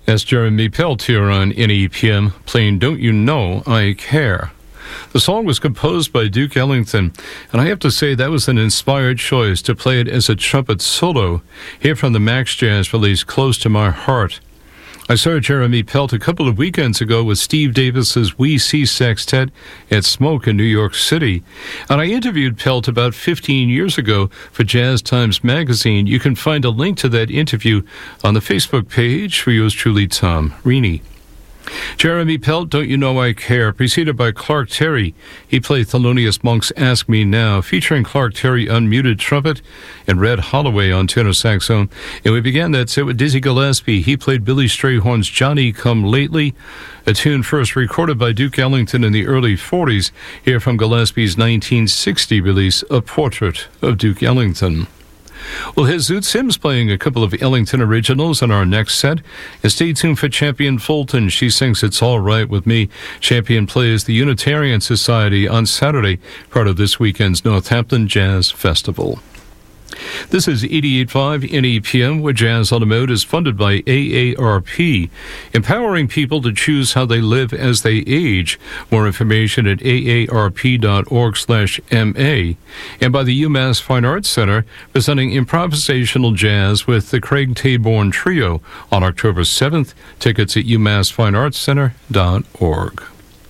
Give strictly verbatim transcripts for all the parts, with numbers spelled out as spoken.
That's Jeremy Pelt here on N E P M, playing Don't You Know I Care. The song was composed by Duke Ellington, and I have to say that was an inspired choice to play it as a trumpet solo, here from the Max Jazz release Close to My Heart. I saw Jeremy Pelt a couple of weekends ago with Steve Davis's We See Sextet at Smoke in New York City, and I interviewed Pelt about fifteen years ago for Jazz Times magazine. You can find a link to that interview on the Facebook page for yours truly, Tom Reaney. Jeremy Pelt, Don't You Know I Care, preceded by Clark Terry. He played Thelonious Monk's Ask Me Now, featuring Clark Terry unmuted trumpet and Red Holloway on tenor saxophone. And we began that set with Dizzy Gillespie. He played Billy Strayhorn's Johnny Come Lately, a tune first recorded by Duke Ellington in the early forties, here from Gillespie's nineteen sixty release, A Portrait of Duke Ellington. We'll hear Zoot Sims playing a couple of Ellington originals in our next set. And stay tuned for Champion Fulton. She sings It's All Right With Me. Champion plays the Unitarian Society on Saturday, part of this weekend's Northampton Jazz Festival. This is eighty-eight point five N E P M, where Jazz on the Mode is funded by A A R P, empowering people to choose how they live as they age. More information at aarp.org slash MA. And by the UMass Fine Arts Center, presenting improvisational jazz with the Craig Taborn Trio on October seventh. Tickets at umass fine arts center dot org.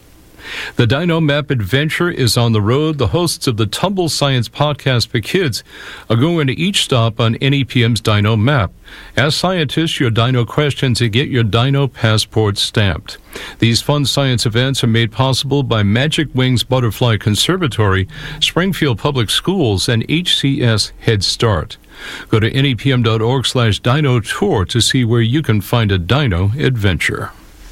The Dino Map Adventure is on the road. The hosts of the Tumble Science podcast for kids are going to each stop on N E P M's Dino Map. Ask scientists your dino questions and get your dino passport stamped. These fun science events are made possible by Magic Wings Butterfly Conservatory, Springfield Public Schools, and H C S Head Start. Go to nepm.org slash dino tour to see where you can find a dino adventure.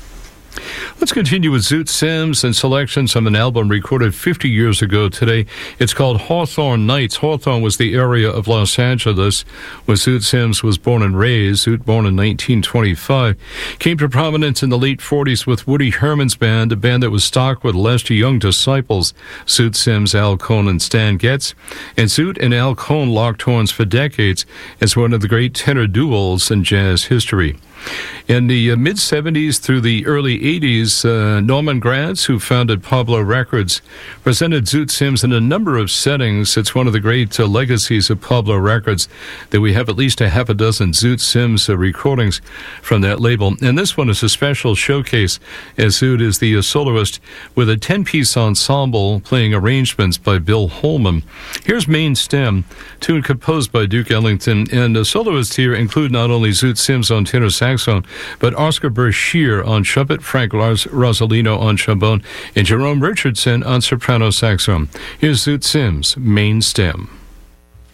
Let's continue with Zoot Sims and selections from an album recorded fifty years ago today. It's called Hawthorne Nights. Hawthorne was the area of Los Angeles where Zoot Sims was born and raised. Zoot, born in nineteen twenty-five, came to prominence in the late forties with Woody Herman's band, a band that was stocked with Lester Young disciples, Zoot Sims, Al Cohn, and Stan Getz. And Zoot and Al Cohn locked horns for decades as one of the great tenor duos in jazz history. In the uh, mid-seventies through the early eighties, uh, Norman Gratz, who founded Pablo Records, presented Zoot Sims in a number of settings. It's one of the great uh, legacies of Pablo Records that we have at least a half a dozen Zoot Sims uh, recordings from that label. And this one is a special showcase, as Zoot is the uh, soloist with a ten-piece ensemble playing arrangements by Bill Holman. Here's Main Stem, tune composed by Duke Ellington, and the soloists here include not only Zoot Sims on tenor saxophone, but Oscar Brashear on trumpet, Frank Lars Rosalino on trombone, and Jerome Richardson on soprano saxophone. Here's Zoot Sims, Main Stem.